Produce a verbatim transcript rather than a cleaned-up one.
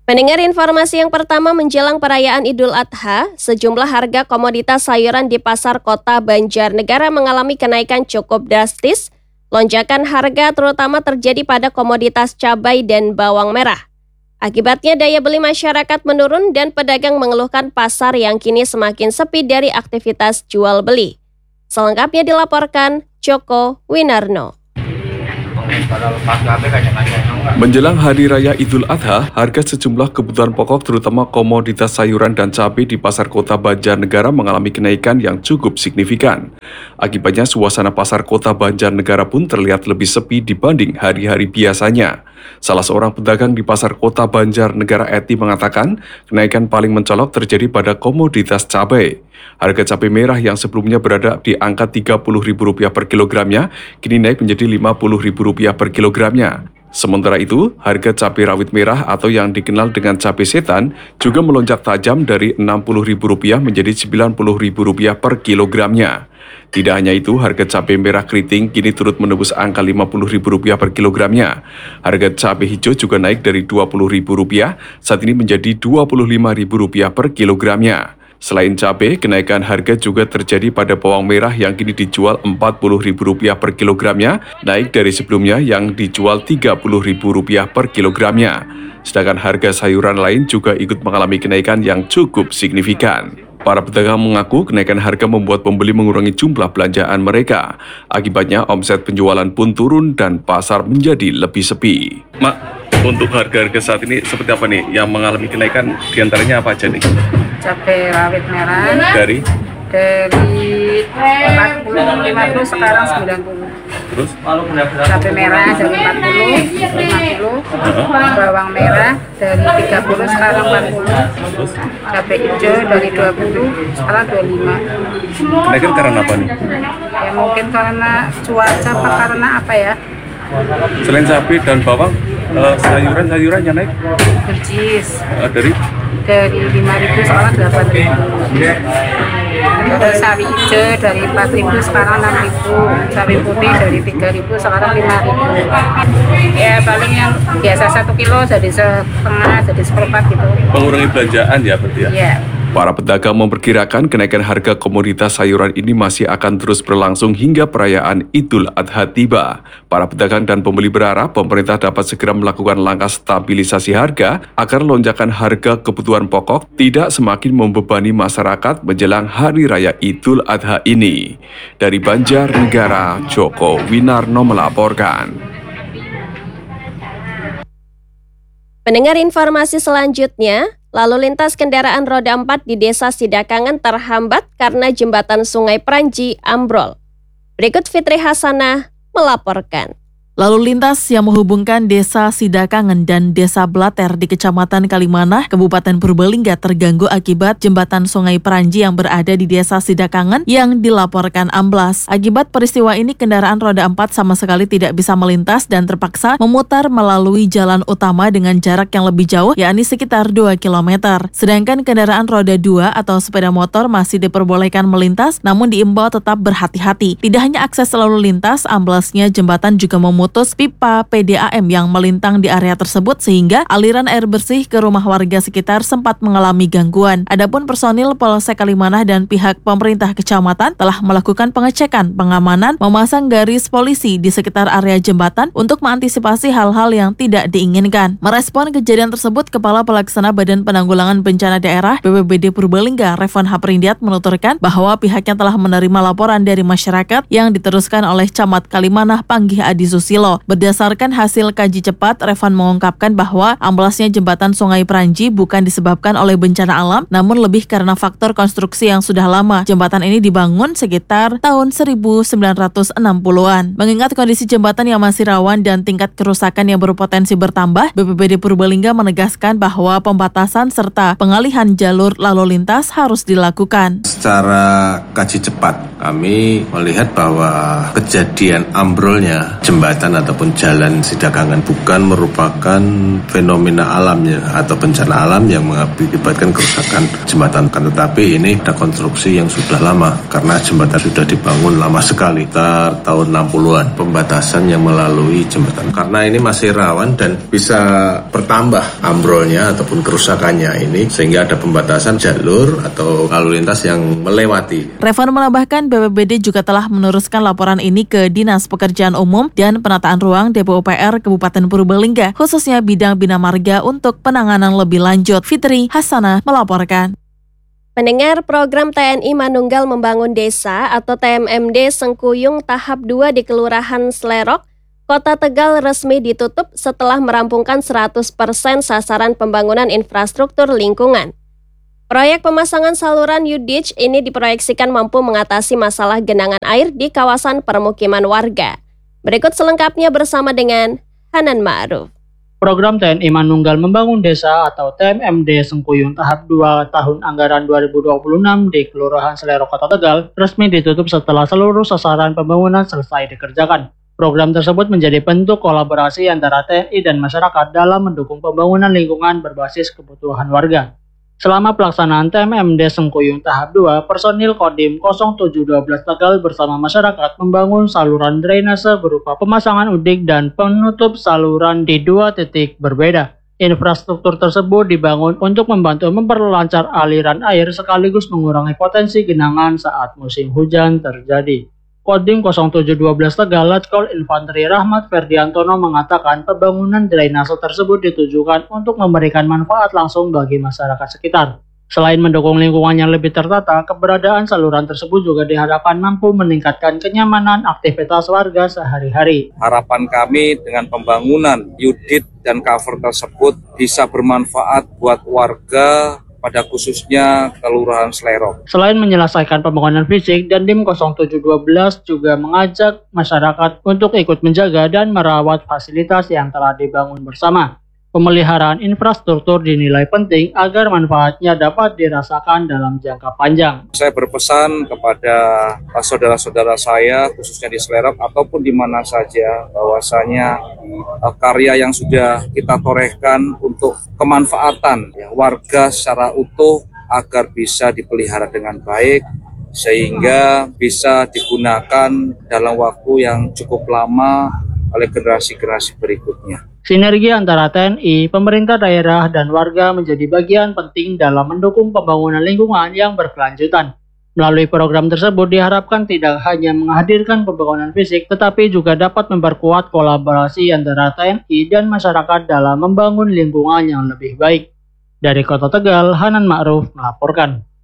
Mendengar informasi yang pertama menjelang perayaan Idul Adha, sejumlah harga komoditas sayuran di pasar kota Banjarnegara mengalami kenaikan cukup drastis. Lonjakan harga terutama terjadi pada komoditas cabai dan bawang merah. Akibatnya daya beli masyarakat menurun dan pedagang mengeluhkan pasar yang kini semakin sepi dari aktivitas jual beli. Selengkapnya dilaporkan Joko Winarno. Menjelang Hari Raya Idul Adha, harga sejumlah kebutuhan pokok terutama komoditas sayuran dan cabai di pasar kota Banjarnegara mengalami kenaikan yang cukup signifikan. Akibatnya suasana pasar kota Banjarnegara pun terlihat lebih sepi dibanding hari-hari biasanya. Salah seorang pedagang di pasar kota Banjarnegara Eti mengatakan, kenaikan paling mencolok terjadi pada komoditas cabai. Harga cabai merah yang sebelumnya berada di angka tiga puluh ribu rupiah per kilogramnya, kini naik menjadi lima puluh ribu rupiah per kilogramnya. Sementara itu, harga cabai rawit merah atau yang dikenal dengan cabai setan juga melonjak tajam dari enam puluh ribu rupiah menjadi sembilan puluh ribu rupiah per kilogramnya. Tidak hanya itu, harga cabai merah keriting kini turut menembus angka lima puluh ribu rupiah per kilogramnya. Harga cabai hijau juga naik dari dua puluh ribu rupiah, saat ini menjadi dua puluh lima ribu rupiah per kilogramnya. Selain cabai, kenaikan harga juga terjadi pada bawang merah yang kini dijual empat puluh ribu rupiah per kilogramnya, naik dari sebelumnya yang dijual tiga puluh ribu rupiah per kilogramnya. Sedangkan harga sayuran lain juga ikut mengalami kenaikan yang cukup signifikan. Para pedagang mengaku kenaikan harga membuat pembeli mengurangi jumlah belanjaan mereka. Akibatnya omset penjualan pun turun dan pasar menjadi lebih sepi. Mak, untuk harga-harga saat ini seperti apa nih yang mengalami kenaikan, diantaranya apa aja nih? Cabai rawit merah Dari? dari empat puluh lima puluh sekarang sembilan puluh. Terus? Cabai merah dari empat puluh lima puluh. Bawang merah dari tiga puluh sekarang empat puluh. Cabai hijau dari dua puluh sekarang dua puluh lima. Kenaikan karena apa nih? Ya mungkin karena cuaca apa karena apa ya? Selain cabai dan bawang, uh, sayuran-sayuran yang naik? Buncis Uh, dari? dari lima ribu sekarang delapan ribu. Terus sawi hijau dari empat ribu sekarang enam ribu. Sawi putih dari tiga ribu sekarang lima ribu. Ya paling yang biasa satu kilo jadi setengah, jadi seperempat gitu. Mengurangi belanjaan ya berarti ya? Iya. Para pedagang memperkirakan kenaikan harga komoditas sayuran ini masih akan terus berlangsung hingga perayaan Idul Adha tiba. Para pedagang dan pembeli berharap pemerintah dapat segera melakukan langkah stabilisasi harga agar lonjakan harga kebutuhan pokok tidak semakin membebani masyarakat menjelang Hari Raya Idul Adha ini. Dari Banjarnegara, Joko Winarno melaporkan. Mendengar informasi selanjutnya, lalu lintas kendaraan roda empat di Desa Sidakangen terhambat karena jembatan Sungai Pranji ambrol. Berikut Fitri Hasanah melaporkan. Lalu lintas yang menghubungkan Desa Sidakangen dan Desa Blater di Kecamatan Kalimanah, Kabupaten Purbalingga terganggu akibat jembatan Sungai Pranji yang berada di Desa Sidakangen yang dilaporkan amblas. Akibat peristiwa ini, kendaraan roda empat sama sekali tidak bisa melintas dan terpaksa memutar melalui jalan utama dengan jarak yang lebih jauh, yakni sekitar dua kilometer. Sedangkan kendaraan roda dua atau sepeda motor masih diperbolehkan melintas, namun diimbau tetap berhati-hati. Tidak hanya akses lalu lintas, amblasnya jembatan juga memutar memutus pipa P D A M yang melintang di area tersebut sehingga aliran air bersih ke rumah warga sekitar sempat mengalami gangguan. Adapun personil Polsek Kalimanah dan pihak pemerintah kecamatan telah melakukan pengecekan pengamanan, memasang garis polisi di sekitar area jembatan untuk mengantisipasi hal-hal yang tidak diinginkan. Merespon kejadian tersebut, Kepala Pelaksana Badan Penanggulangan Bencana Daerah B P B D Purbalingga, Revan Haprindiat, menuturkan bahwa pihaknya telah menerima laporan dari masyarakat yang diteruskan oleh Camat Kalimanah Panggih Adi Susilo. Berdasarkan hasil kaji cepat, Revan mengungkapkan bahwa amblasnya jembatan Sungai Pranji bukan disebabkan oleh bencana alam, namun lebih karena faktor konstruksi yang sudah lama. Jembatan ini dibangun sekitar tahun seribu sembilan ratus enam puluhan. Mengingat kondisi jembatan yang masih rawan dan tingkat kerusakan yang berpotensi bertambah, B P B D Purbalingga menegaskan bahwa pembatasan serta pengalihan jalur lalu lintas harus dilakukan. Secara kaji cepat, kami melihat bahwa kejadian ambrolnya jembatan jembatan ataupun jalan Sidakangan bukan merupakan fenomena alamnya atau bencana alam yang mengakibatkan kerusakan jembatan. Kan tetapi ini ada konstruksi yang sudah lama karena jembatan sudah dibangun lama sekali, sekitar tahun enam puluhan. Pembatasan yang melalui jembatan karena ini masih rawan dan bisa bertambah ambrolnya ataupun kerusakannya ini, sehingga ada pembatasan jalur atau lalu lintas yang melewati. Revan menambahkan B P B D juga telah meneruskan laporan ini ke Dinas Pekerjaan Umum dan Penataan Ruang D P U P R Kabupaten Purbalingga, khususnya bidang Bina Marga untuk penanganan lebih lanjut. Fitri Hasanah melaporkan. Pendengar, program T N I Manunggal Membangun Desa atau T M M D Sengkuyung tahap dua di Kelurahan Slerok, Kota Tegal resmi ditutup setelah merampungkan seratus persen sasaran pembangunan infrastruktur lingkungan. Proyek pemasangan saluran U D I C ini diproyeksikan mampu mengatasi masalah genangan air di kawasan permukiman warga. Berikut selengkapnya bersama dengan Hanan Ma'ruf. Program T N I Manunggal Membangun Desa atau T M M D Sengkuyung tahap dua tahun anggaran dua ribu dua puluh enam di Kelurahan Slerok Kota Tegal resmi ditutup setelah seluruh sasaran pembangunan selesai dikerjakan. Program tersebut menjadi bentuk kolaborasi antara T N I dan masyarakat dalam mendukung pembangunan lingkungan berbasis kebutuhan warga. Selama pelaksanaan T M M D Sengkuyung tahap dua, personil Kodim nol tujuh satu dua Tegal bersama masyarakat membangun saluran drainase berupa pemasangan udik dan penutup saluran di dua titik berbeda. Infrastruktur tersebut dibangun untuk membantu memperlancar aliran air sekaligus mengurangi potensi genangan saat musim hujan terjadi. Kodim nol tujuh satu dua Tegal Letkol Infanteri Rahmat Ferdiantono mengatakan pembangunan drainase tersebut ditujukan untuk memberikan manfaat langsung bagi masyarakat sekitar. Selain mendukung lingkungan yang lebih tertata, keberadaan saluran tersebut juga diharapkan mampu meningkatkan kenyamanan aktivitas warga sehari-hari. Harapan kami dengan pembangunan U D I C dan cover tersebut bisa bermanfaat buat warga, pada khususnya Kelurahan Slerok. Selain menyelesaikan pembangunan fisik, Dandim nol tujuh satu dua juga mengajak masyarakat untuk ikut menjaga dan merawat fasilitas yang telah dibangun bersama. Pemeliharaan infrastruktur dinilai penting agar manfaatnya dapat dirasakan dalam jangka panjang. Saya berpesan kepada saudara-saudara saya, khususnya di Slerok ataupun di mana saja, bahwasanya karya yang sudah kita torehkan untuk kemanfaatan ya, warga secara utuh agar bisa dipelihara dengan baik, sehingga bisa digunakan dalam waktu yang cukup lama oleh generasi-generasi berikutnya. Sinergi antara T N I, pemerintah daerah, dan warga menjadi bagian penting dalam mendukung pembangunan lingkungan yang berkelanjutan. Melalui program tersebut diharapkan tidak hanya menghadirkan pembangunan fisik, tetapi juga dapat memperkuat kolaborasi antara T N I dan masyarakat dalam membangun lingkungan yang lebih baik. Dari Kota Tegal, Hanan Ma'ruf melaporkan.